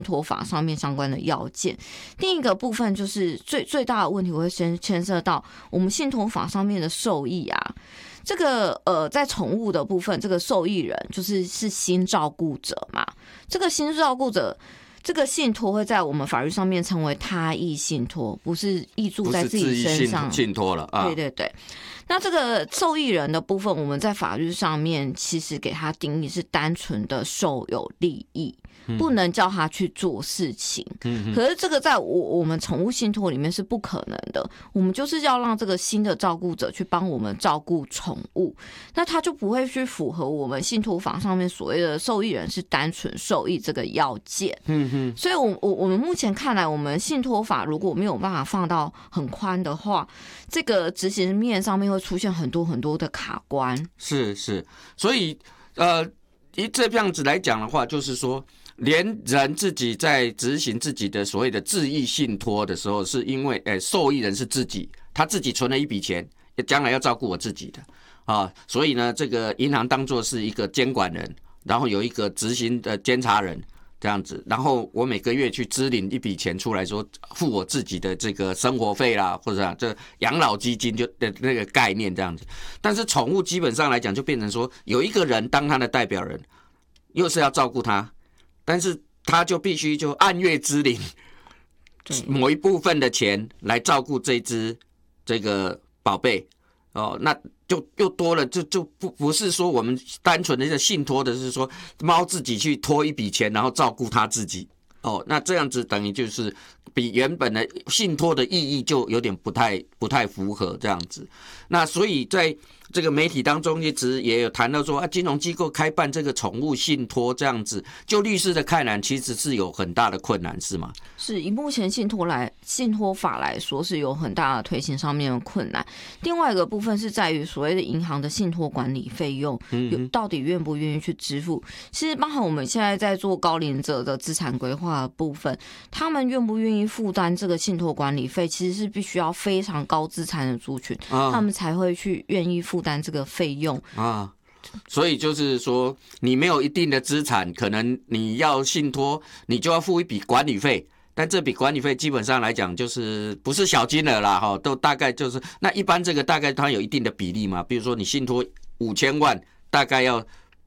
托法上面相关的要件。另一个部分就是最大的问题，我会牵涉到我们信托法上面的受益啊。这个在宠物的部分，这个受益人是新照顾者嘛？这个新照顾者，这个信托会在我们法律上面称为他益信托，不是挹注在自己身上信托了啊。 对对对。那这个受益人的部分，我们在法律上面其实给他定义是单纯的受有利益，不能叫他去做事情。可是这个在我们宠物信托里面是不可能的，我们就是要让这个新的照顾者去帮我们照顾宠物，那他就不会去符合我们信托法上面所谓的受益人是单纯受益这个要件。所以我们目前看来，我们信托法如果没有办法放到很宽的话，这个执行面上面会出现很多很多的卡关。 是，所以这样子来讲的话，就是说，连人自己在执行自己的所谓的自益信托的时候，是因为受益人是自己，他自己存了一笔钱，将来要照顾我自己的啊，所以呢，这个银行当作是一个监管人，然后有一个执行的监察人。这样子，然后我每个月去支领一笔钱出来说付我自己的这个生活费啦，或者这养老基金就那个概念这样子。但是宠物基本上来讲就变成说有一个人当他的代表人，又是要照顾他，但是他就必须就按月支领某一部分的钱来照顾这个宝贝哦，那就又多了，就不是说我们单纯的信托的，是说猫自己去托一笔钱，然后照顾它自己哦，那这样子等于就是比原本的信托的意义就有点不太符合这样子。那所以在这个媒体当中一直也有谈到说金融机构开办这个宠物信托这样子，就律师的看来其实是有很大的困难，是吗？ 是以目前信托法来说是有很大的推行上面的困难。另外一个部分是在于所谓的银行的信托管理费用，到底愿不愿意去支付？其实包含我们现在在做高龄者的资产规划的部分，他们愿不愿意负担这个信托管理费，其实是必须要非常高资产的族群，他们才会去愿意负担这个费用啊。所以就是说，你没有一定的资产，可能你要信托，你就要付一笔管理费。但这笔管理费基本上来讲，就是不是小金额啦，哈，都大概就是那一般这个大概它有一定的比例嘛，比如说你信托5000万，大概要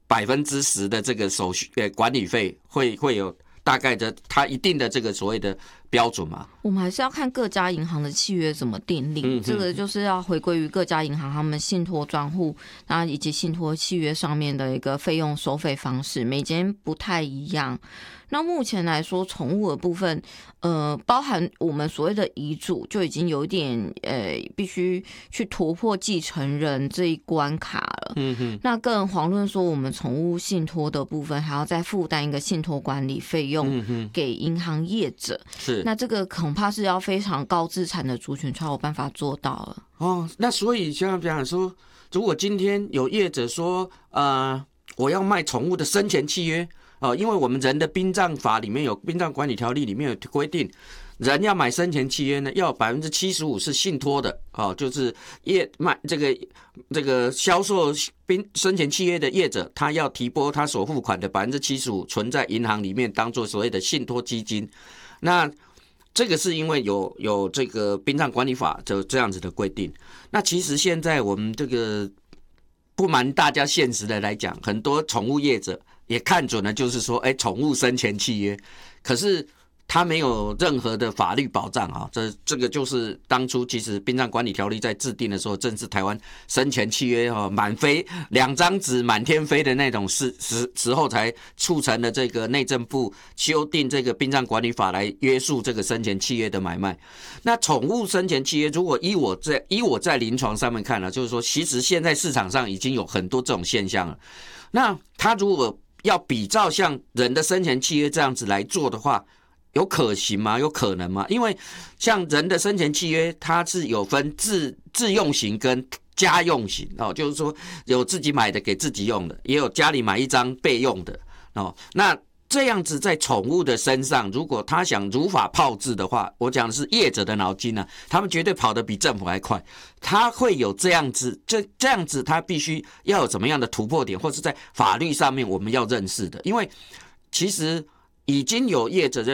10%的这个手续管理费会有大概的它一定的这个所谓的标准嘛。 我们还是要看各家银行的契约怎么订立，这个就是要回归于各家银行他们信托专户，然后以及信托契约上面的一个费用收费方式，每间不太一样。那目前来说，宠物的部分，包含我们所谓的遗嘱，就已经有一点必须去突破继承人这一关卡了。那更遑论说我们宠物信托的部分，还要再负担一个信托管理费用给银行业者。 是， 那这个恐怕是要非常高资产的族群才有办法做到了。 哦，那所以像比方说，如果今天有业者说，我要卖宠物的生前契约。因为我们人的殡葬法里面有殡葬管理条例里面有规定，人要买生前契约呢，要有75%是信托的，就是卖这个销售生前契约的业者，他要提拨他所付款的75%存在银行里面，当做所谓的信托基金。那这个是因为有这个殡葬管理法就这样子的规定。那其实现在我们这个不瞒大家现实的来讲，很多宠物业者也看准了，就是说，宠物生前契约，可是它没有任何的法律保障啊。这个就是当初其实殡葬管理条例在制定的时候，正是台湾生前契约满飞2张纸满天飞的那种时候，才促成了这个内政部修订这个殡葬管理法来约束这个生前契约的买卖。那宠物生前契约，如果依我在临床上面看了，就是说，其实现在市场上已经有很多这种现象了。那它如果要比照像人的生前契约这样子来做的话，有可行吗？有可能吗？因为像人的生前契约，它是有分自用型跟家用型就是说有自己买的给自己用的，也有家里买一张备用的那这样子在宠物的身上，如果他想如法炮制的话，我讲的是业者的脑筋啊，他们绝对跑得比政府还快。他会有这样子，这样子，他必须要有怎么样的突破点，或是在法律上面我们要认识的。因为其实已经有业者